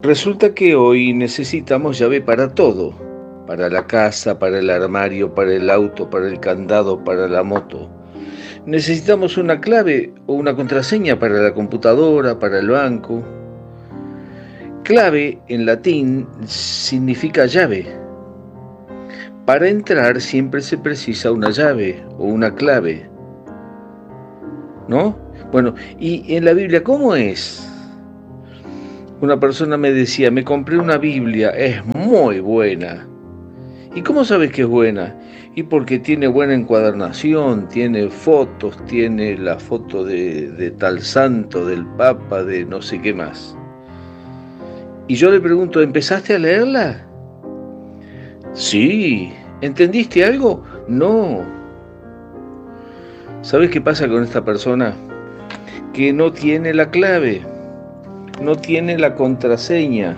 Resulta que hoy necesitamos llave para todo, para la casa, para el armario, para el auto, para el candado, para la moto. Necesitamos una clave o una contraseña para la computadora, para el banco. Clave en latín significa llave. Para entrar siempre se precisa una llave o una clave, ¿no? Bueno, y en la Biblia, ¿cómo es? Una persona me decía, me compré una Biblia, es muy buena. ¿Y cómo sabes que es buena? Y porque tiene buena encuadernación, tiene fotos, tiene la foto de tal santo, del papa, de no sé qué más. Y yo le pregunto, ¿empezaste a leerla? Sí. ¿Entendiste algo? No. ¿Sabes qué pasa con esta persona? Que no tiene la clave, no tiene la contraseña.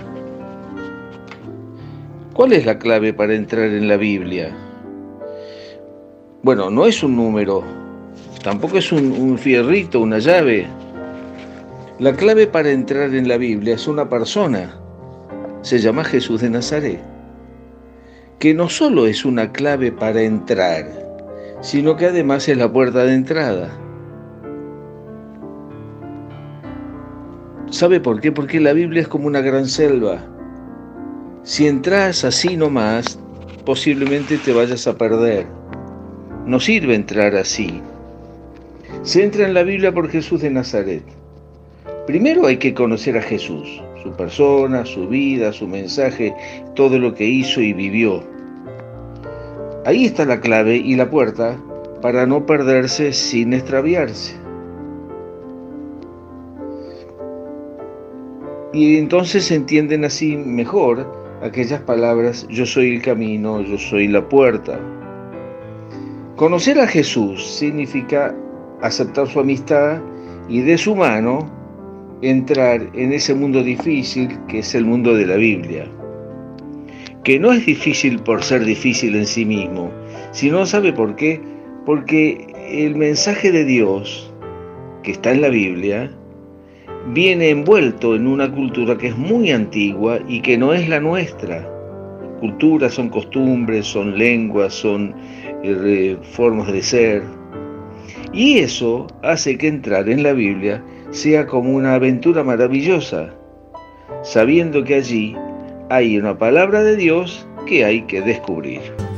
¿Cuál es la clave para entrar en la Biblia? Bueno, no es un número, tampoco es un fierrito, una llave. La clave para entrar en la Biblia es una persona, se llama Jesús de Nazaret, que no solo es una clave para entrar, sino que además es la puerta de entrada. ¿Sabe por qué? Porque la Biblia es como una gran selva. Si entras así nomás, posiblemente te vayas a perder. No sirve entrar así. Se entra en la Biblia por Jesús de Nazaret. Primero hay que conocer a Jesús, su persona, su vida, su mensaje, todo lo que hizo y vivió. Ahí está la clave y la puerta para no perderse sin extraviarse. Y entonces se entienden así mejor aquellas palabras, yo soy el camino, yo soy la puerta. Conocer a Jesús significa aceptar su amistad y de su mano entrar en ese mundo difícil que es el mundo de la Biblia. Que no es difícil por ser difícil en sí mismo, sino ¿sabe por qué? Porque el mensaje de Dios que está en la Biblia viene envuelto en una cultura que es muy antigua y que no es la nuestra. Culturas son costumbres, son lenguas, son formas de ser. Y eso hace que entrar en la Biblia sea como una aventura maravillosa, sabiendo que allí hay una palabra de Dios que hay que descubrir.